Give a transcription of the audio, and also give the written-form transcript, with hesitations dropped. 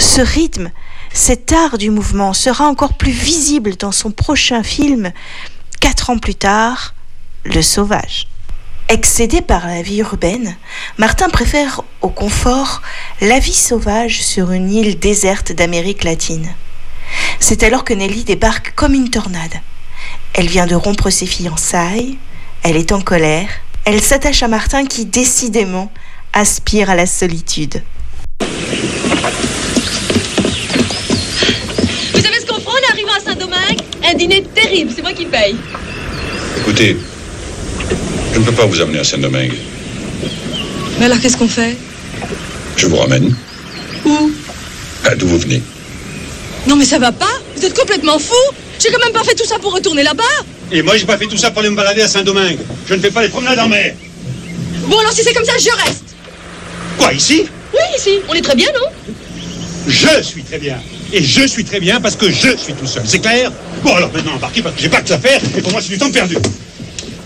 Ce rythme, cet art du mouvement sera encore plus visible dans son prochain film, 4 ans plus tard, Le Sauvage. Excédé par la vie urbaine, Martin préfère au confort la vie sauvage sur une île déserte d'Amérique latine. C'est alors que Nelly débarque comme une tornade. Elle vient de rompre ses fiançailles, elle est en colère, elle s'attache à Martin qui, décidément, aspire à la solitude. Vous savez ce qu'on fera en arrivant à Saint-Domingue? Un dîner terrible, c'est moi qui paye. Écoutez, je ne peux pas vous amener à Saint-Domingue. Mais alors qu'est-ce qu'on fait? Je vous ramène. Où? D'où vous venez. Non mais ça va pas? Vous êtes complètement fou? J'ai quand même pas fait tout ça pour retourner là-bas. Et moi, j'ai pas fait tout ça pour aller me balader à Saint-Domingue. Je ne fais pas les promenades en mer. Bon alors si c'est comme ça, je reste. Quoi, ici? Oui, ici. On est très bien, non? Je suis très bien. Et je suis très bien parce que je suis tout seul. C'est clair? Bon, alors maintenant, embarquez parce que j'ai pas que ça à faire. Et pour moi, c'est du temps perdu.